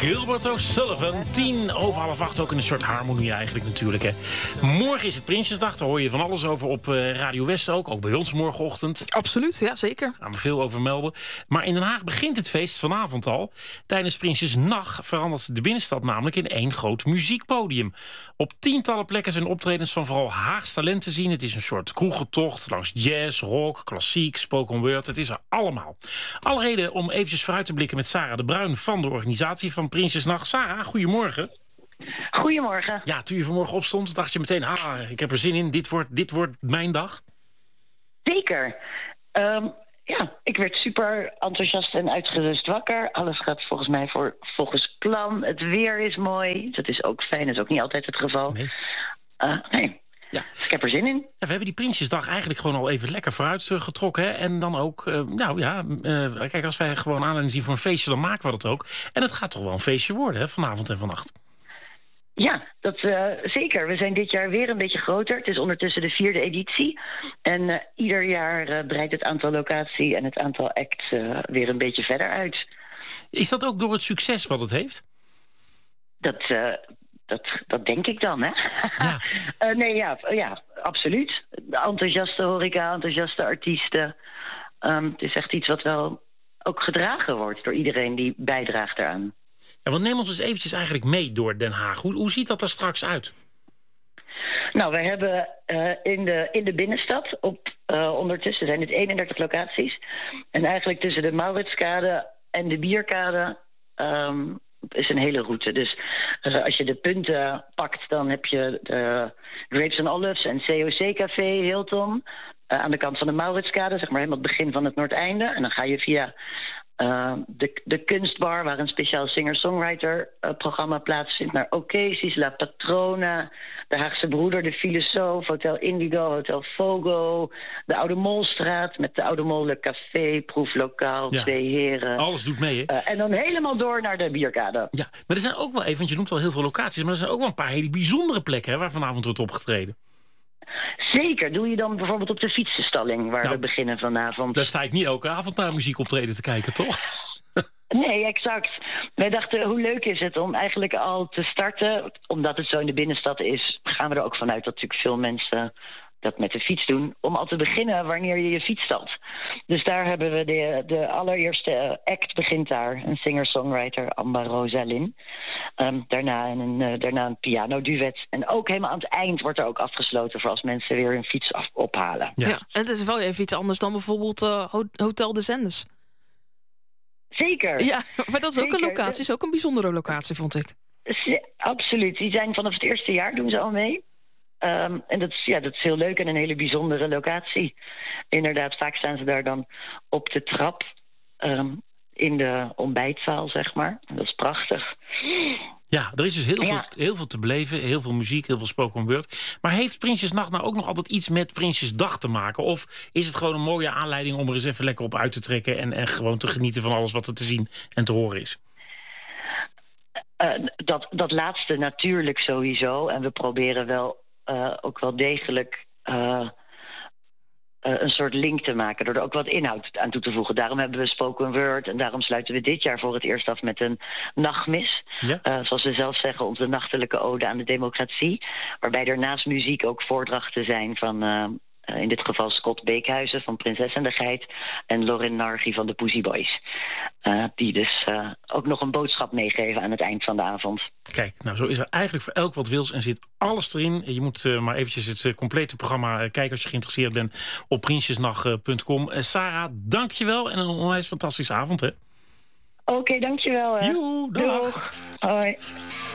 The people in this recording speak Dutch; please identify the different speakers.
Speaker 1: Gilbert O'Sullivan. 7:10, ook in een soort harmonie eigenlijk natuurlijk. Hè. Morgen is het Prinsjesdag, daar hoor je van alles over op Radio West ook bij ons morgenochtend.
Speaker 2: Absoluut, ja zeker.
Speaker 1: Daar gaan we veel over melden. Maar in Den Haag begint het feest vanavond al. Tijdens Prinsjesnacht verandert de binnenstad namelijk in één groot muziekpodium. Op tientallen plekken zijn optredens van vooral Haags talent te zien. Het is een soort kroegentocht langs jazz, rock, klassiek, spoken word. Het is er allemaal. Alle reden om eventjes vooruit te blikken met Sarah de Bruin van de organisatie van Prinsjesnacht. Sarah, goedemorgen.
Speaker 3: Goedemorgen.
Speaker 1: Ja, toen je vanmorgen opstond, dacht je meteen, ik heb er zin in, dit wordt mijn dag.
Speaker 3: Zeker. Ik werd super enthousiast en uitgerust wakker. Alles gaat volgens mij volgens plan. Het weer is mooi. Dat is ook fijn, dat is ook niet altijd het geval. Nee. Ja. Ik heb er zin in.
Speaker 1: Ja, we hebben die Prinsjesdag eigenlijk gewoon al even lekker vooruit getrokken. Hè? En dan ook, kijk, als wij gewoon aanleiding zien voor een feestje, dan maken we dat ook. En het gaat toch wel een feestje worden, hè, vanavond en vannacht.
Speaker 3: Ja, dat zeker. We zijn dit jaar weer een beetje groter. Het is ondertussen de 4e editie. En ieder jaar breidt het aantal locatie en het aantal acts weer een beetje verder uit.
Speaker 1: Is dat ook door het succes wat het heeft?
Speaker 3: Dat denk ik dan, hè? Ja. Absoluut. Enthousiaste horeca, enthousiaste artiesten. Het is echt iets wat wel ook gedragen wordt door iedereen die bijdraagt eraan.
Speaker 1: Ja, want neem ons eens eventjes eigenlijk mee door Den Haag. Hoe ziet dat er straks uit?
Speaker 3: Nou, wij hebben in de binnenstad ondertussen zijn het 31 locaties. En eigenlijk tussen de Mauritskade en de Bierkade is een hele route. Dus als je de punten pakt, dan heb je de Grapes and Olives en COC Café Hilton aan de kant van de Mauritskade, zeg maar helemaal het begin van het Noordeinde. En dan ga je via de kunstbar, waar een speciaal singer-songwriter-programma plaatsvindt, naar Oasis, La Patrona, de Haagse Broeder, de Filosoof, Hotel Indigo, Hotel Fogo, de Oude Molstraat met de Oude Mol, Le Café, Proeflokaal, Twee Heren.
Speaker 1: Alles doet mee, hè?
Speaker 3: En dan helemaal door naar de Bierkade.
Speaker 1: Ja, maar er zijn ook wel even, want je noemt al heel veel locaties, maar er zijn ook wel een paar hele bijzondere plekken, hè, waar vanavond wordt opgetreden.
Speaker 3: Zeker. Doe je dan bijvoorbeeld op de fietsenstalling, waar we beginnen vanavond.
Speaker 1: Daar sta ik niet elke avond naar muziek optreden te kijken, toch?
Speaker 3: Nee, exact. Wij dachten, hoe leuk is het om eigenlijk al te starten? Omdat het zo in de binnenstad is, gaan we er ook vanuit dat natuurlijk veel mensen dat met de fiets doen, om al te beginnen wanneer je fiets stapt. Dus daar hebben we de allereerste act begint daar. Een singer-songwriter, Amba Rosalyn. Daarna een pianoduet. En ook helemaal aan het eind wordt er ook afgesloten voor als mensen weer hun fiets ophalen.
Speaker 2: Ja, en het is wel even iets anders dan bijvoorbeeld Hotel de Zenders.
Speaker 3: Zeker.
Speaker 2: Ja, maar dat is ook een locatie, is ook een bijzondere locatie, vond ik.
Speaker 3: Absoluut. Die zijn vanaf het eerste jaar, doen ze al mee. En dat is heel leuk en een hele bijzondere locatie. Inderdaad, vaak staan ze daar dan op de trap in de ontbijtzaal, zeg maar. En dat is prachtig.
Speaker 1: Ja, er is dus heel veel te beleven, heel veel muziek, heel veel spoken word. Maar heeft Prinsjesnacht nou ook nog altijd iets met Prinsjesdag te maken? Of is het gewoon een mooie aanleiding om er eens even lekker op uit te trekken en gewoon te genieten van alles wat er te zien en te horen is?
Speaker 3: Dat laatste natuurlijk sowieso. En we proberen wel ook wel degelijk een soort link te maken, door er ook wat inhoud aan toe te voegen. Daarom hebben we spoken word en daarom sluiten we dit jaar voor het eerst af met een nachtmis. Ja. Zoals we zelf zeggen, onze nachtelijke ode aan de democratie. Waarbij er naast muziek ook voordrachten zijn van in dit geval Scott Beekhuizen van Prinses en de Geit en Lorin Nargi van de Pussy Boys. Die dus ook nog een boodschap meegeven aan het eind van de avond.
Speaker 1: Kijk, nou zo is er eigenlijk voor elk wat wils en zit alles erin. Je moet maar eventjes het complete programma kijken als je geïnteresseerd bent op prinsjesnacht.com. Sarah, dankjewel en een onwijs fantastische avond, hè?
Speaker 3: Oké, dankjewel.
Speaker 1: Joe, dag.
Speaker 3: Hoi.